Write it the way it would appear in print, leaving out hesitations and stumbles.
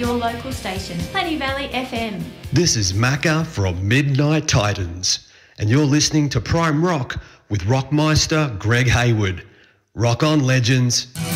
your local station, Plenty Valley FM. This is Macca from Midnight Titans, and you're listening to Prime Rock with Rockmeister Greg Hayward. Rock on, legends.